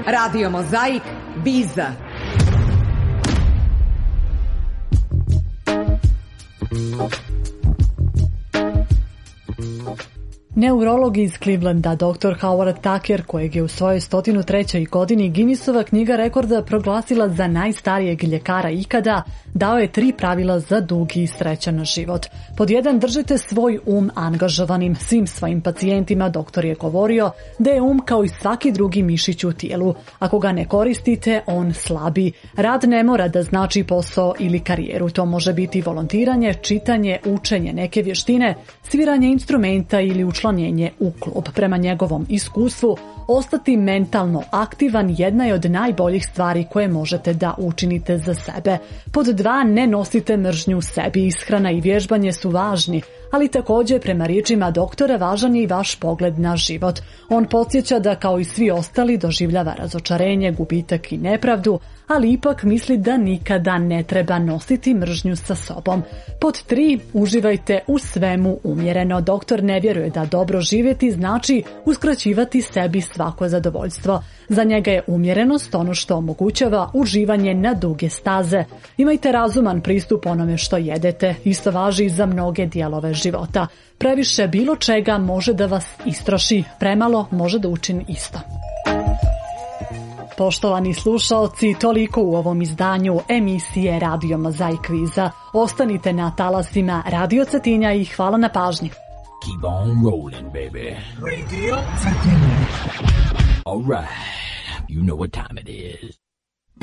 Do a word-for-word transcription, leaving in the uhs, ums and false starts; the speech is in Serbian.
Radio Mozaik, Biza. Neurolog iz Clevelanda, doktor Howard Tucker, kojeg je u svojoj sto trećoj godini Guinnessova knjiga rekorda proglasila za najstarijeg ljekara ikada, dao je tri pravila za dugi i srećan život. Pod jedan, držite svoj um angažovanim. Svim svojim pacijentima doktor je govorio da je um kao i svaki drugi mišić u tijelu. Ako ga ne koristite, on slabi. Rad ne mora da znači posao ili karijeru. To može biti volontiranje, čitanje, učenje neke vještine, sviranje instrumenta ili učlanjenje u klub. Prema njegovom iskustvu, ostati mentalno aktivan jedna je od najboljih stvari koje možete da učinite za sebe. Pod dva, ne nosite mržnju u sebi. Ishrana i vježbanje su važni, ali također prema riječima doktora važan je i vaš pogled na život. On podsjeća da kao i svi ostali doživljava razočarenje, gubitak i nepravdu, ali ipak misli da nikada ne treba nositi mržnju sa sobom. Pod tri, uživajte u svemu umjereno. Doktor ne vjeruje da dobro živjeti znači uskraćivati sebi svako zadovoljstvo. Za njega je umjerenost ono što omogućava uživanje na duge staze. Imajte razuman pristup onome što jedete. Isto važi i za mnoge dijelove života. Previše bilo čega može da vas istroši, premalo može da učini isto. Poštovani slušaoci, toliko u ovom izdanju emisije Radio Mozaik Kviza. Ostanite na talasima Radio Cetinja i hvala na pažnji. Keep on rolling, baby. Radio Cetinja. All right, you know what time it is.